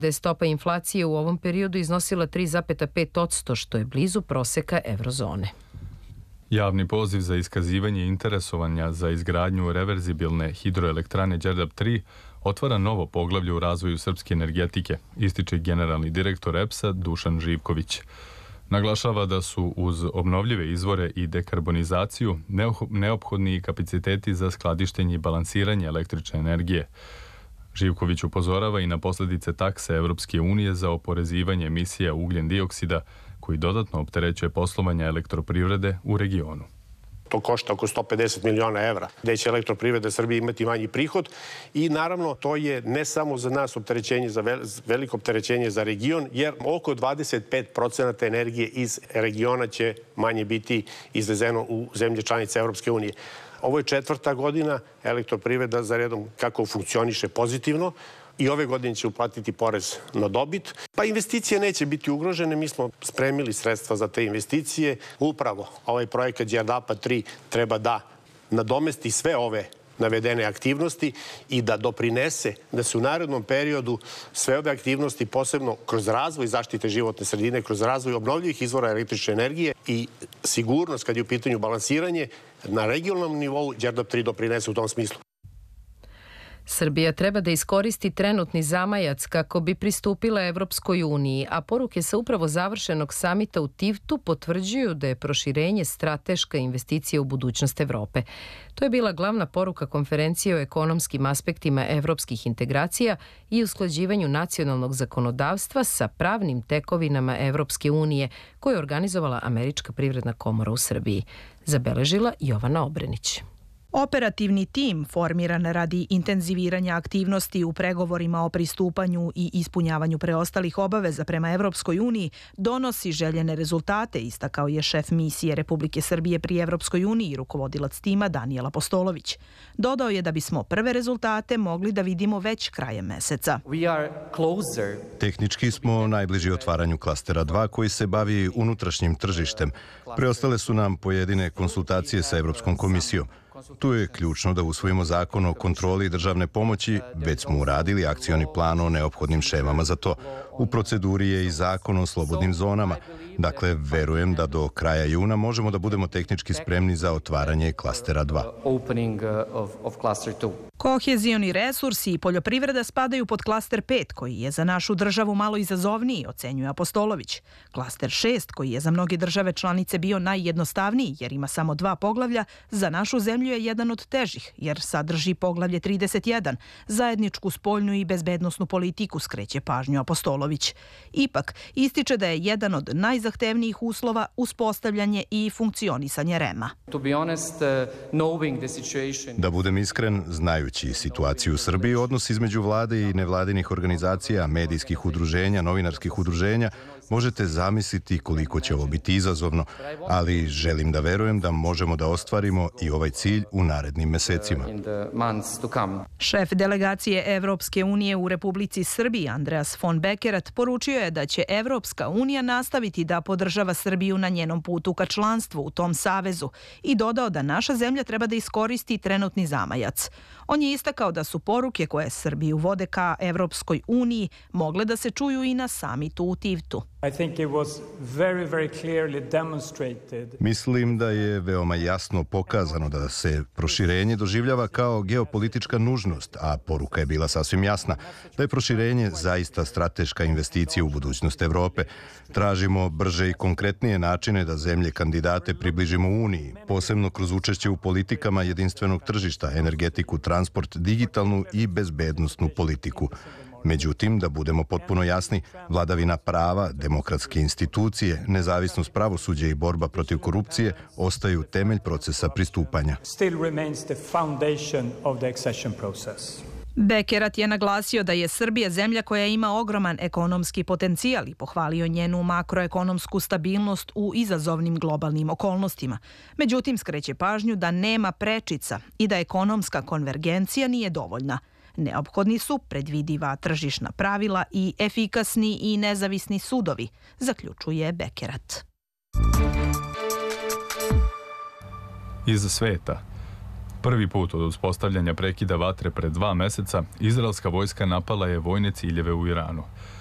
Da je stopa inflacije u ovom periodu iznosila 3,5%, što je blizu proseka eurozone. Javni poziv za iskazivanje interesovanja za izgradnju reverzibilne hidroelektrane Đerdap 3 otvara novo poglavlje u razvoju srpske energetike, ističe generalni direktor EPS-a Dušan Živković. Naglašava da su uz obnovljive izvore i dekarbonizaciju neophodni kapaciteti za skladištenje i balansiranje električne energije. Živković upozorava i na posljedice takse Evropske unije za oporezivanje emisija ugljen dioksida, koji dodatno opterećuje poslovanje elektroprivrede u regionu. To košta oko 150 miliona evra, gde će elektroprivreda Srbije imati manji prihod i naravno to je ne samo za nas opterećenje, veliko opterećenje za region, jer oko 25% energije iz regiona će manje biti izvezeno u zemlje članice Evropske unije. Ovo je 4. godina elektroprivreda za redom kako funkcioniše pozitivno i ove godine će uplatiti porez na dobit. Pa investicije neće biti ugrožene, mi smo spremili sredstva za te investicije. Upravo ovaj projekat Đerdapa 3 treba da nadomesti sve ove navedene aktivnosti i da doprinese da se u narednom periodu sve ove aktivnosti, posebno kroz razvoj zaštite životne sredine, kroz razvoj obnovljivih izvora električne energije i sigurnost kad je u pitanju balansiranje, na regionalnom nivou Đerdap 3 doprinese u tom smislu. Srbija treba da iskoristi trenutni zamajac kako bi pristupila Evropskoj uniji, a poruke sa upravo završenog samita u Tivtu potvrđuju da je proširenje strateška investicija u budućnost Evrope. To je bila glavna poruka konferencije o ekonomskim aspektima evropskih integracija i usklađivanju nacionalnog zakonodavstva sa pravnim tekovinama Evropske unije, koju je organizovala Američka privredna komora u Srbiji. Zabeležila Jovana Obrenić. Operativni tim formiran radi intenziviranja aktivnosti u pregovorima o pristupanju i ispunjavanju preostalih obaveza prema Evropskoj uniji donosi željene rezultate, istakao je šef misije Republike Srbije pri Evropskoj uniji i rukovodilac tima Danijel Apostolović. Dodao je da bismo prve rezultate mogli da vidimo već krajem meseca. Tehnički smo najbliži otvaranju klastera 2 koji se bavi unutrašnjim tržištem. Preostale su nam pojedine konsultacije sa Evropskom komisijom. Tu je ključno da usvojimo zakon o kontroli državne pomoći, već smo uradili akcioni plan o neophodnim šemama za to. U proceduri je i zakon o slobodnim zonama. Dakle, verujem da do kraja juna možemo da budemo tehnički spremni za otvaranje klastera 2. Kohezioni resursi i poljoprivreda spadaju pod klaster 5, koji je za našu državu malo izazovniji, ocenjuje Apostolović. Klaster 6, koji je za mnoge države članice bio najjednostavniji, jer ima samo 2 poglavlja, za našu zemlju je jedan od težih, jer sadrži poglavlje 31, zajedničku spoljnu i bezbednosnu politiku, skreće pažnju Apostolović. Ipak, ističe da je jedan od najzahtevnijih uslova uspostavljanje i funkcionisanje REM-a. Da budem iskren, znajući situaciju u Srbiji, odnos između vlade i nevladinih organizacija, medijskih udruženja, novinarskih udruženja, možete zamisliti koliko će ovo biti izazovno, ali želim da verujem da možemo da ostvarimo i ovaj cilj u narednim mesecima. Šef delegacije Evropske unije u Republici Srbiji, Andreas von Bekerat, poručio je da će Evropska unija nastaviti da podržava Srbiju na njenom putu ka članstvu u tom savezu i dodao da naša zemlja treba da iskoristi trenutni zamajac. On je istakao da su poruke koje Srbiju vode ka Evropskoj uniji mogle da se čuju i na samitu u Tivtu. Mislim da je veoma jasno pokazano da se proširenje doživljava kao geopolitička nužnost, a poruka je bila sasvim jasna, da je proširenje zaista strateška investicija u budućnost Evrope. Tražimo brže i konkretnije načine da zemlje kandidate približimo Uniji, posebno kroz učešće u politikama jedinstvenog tržišta, energetiku, transport, digitalnu i bezbednosnu politiku. Međutim, da budemo potpuno jasni, vladavina prava, demokratske institucije, nezavisnost pravosuđa i borba protiv korupcije ostaju temelj procesa pristupanja. Bekerat je naglasio da je Srbija zemlja koja ima ogroman ekonomski potencijal i pohvalio njenu makroekonomsku stabilnost u izazovnim globalnim okolnostima. Međutim, skreće pažnju da nema prečica i da ekonomska konvergencija nije dovoljna. Neophodni su predvidiva tržišna pravila i efikasni i nezavisni sudovi, zaključuje Bekerat. Iz sveta. Prvi put od uspostavljanja prekida vatre pred 2 meseca, izraelska vojska napala je vojne ciljeve u Iranu.